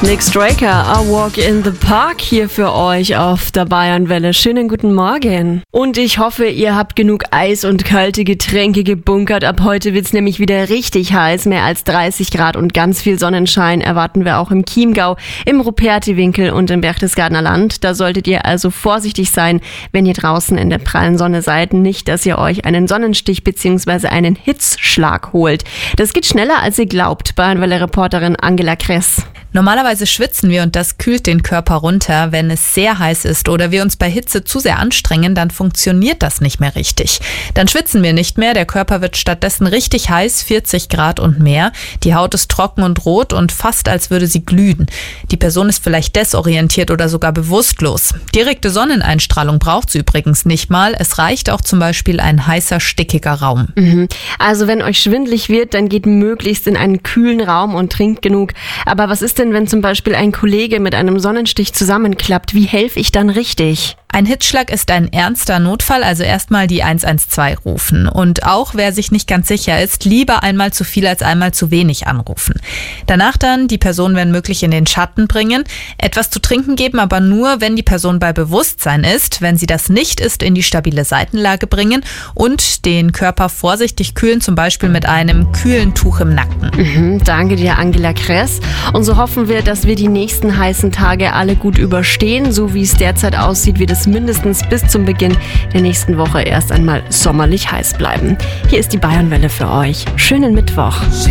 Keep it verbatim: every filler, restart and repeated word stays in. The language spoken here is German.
Nick Straker, A Walk in the Park hier für euch auf der Bayernwelle. Schönen guten Morgen. Und ich hoffe, ihr habt genug Eis und kalte Getränke gebunkert. Ab heute wird's nämlich wieder richtig heiß. Mehr als dreißig Grad und ganz viel Sonnenschein erwarten wir auch im Chiemgau, im Rupertiwinkel und im Berchtesgadener Land. Da solltet ihr also vorsichtig sein, wenn ihr draußen in der prallen Sonne seid. Nicht, dass ihr euch einen Sonnenstich bzw. einen Hitzschlag holt. Das geht schneller, als ihr glaubt. Bayernwelle-Reporterin Angela Kress. Normalerweise schwitzen wir und das kühlt den Körper runter. Wenn es sehr heiß ist oder wir uns bei Hitze zu sehr anstrengen, dann funktioniert das nicht mehr richtig. Dann schwitzen wir nicht mehr, der Körper wird stattdessen richtig heiß, vierzig Grad und mehr. Die Haut ist trocken und rot und fast als würde sie glühen. Die Person ist vielleicht desorientiert oder sogar bewusstlos. Direkte Sonneneinstrahlung braucht sie übrigens nicht mal. Es reicht auch zum Beispiel ein heißer, stickiger Raum. Mhm. Also wenn euch schwindelig wird, dann geht möglichst in einen kühlen Raum und trinkt genug. Aber was ist denn, wenn zum Beispiel ein Kollege mit einem Sonnenstich zusammenklappt? Wie helfe ich dann richtig? Ein Hitzschlag ist ein ernster Notfall, also erstmal die eins eins zwei rufen. Und auch wer sich nicht ganz sicher ist, lieber einmal zu viel als einmal zu wenig anrufen. Danach dann die Person, wenn möglich, in den Schatten bringen, etwas zu trinken geben, aber nur, wenn die Person bei Bewusstsein ist. Wenn sie das nicht ist, in die stabile Seitenlage bringen und den Körper vorsichtig kühlen, zum Beispiel mit einem kühlen Tuch im Nacken. Mhm, danke dir, Angela Kress. Und so hoffen wir, dass wir die nächsten heißen Tage alle gut überstehen. So wie es derzeit aussieht, wird es mindestens bis zum Beginn der nächsten Woche erst einmal sommerlich heiß bleiben. Hier ist die Bayernwelle für euch. Schönen Mittwoch.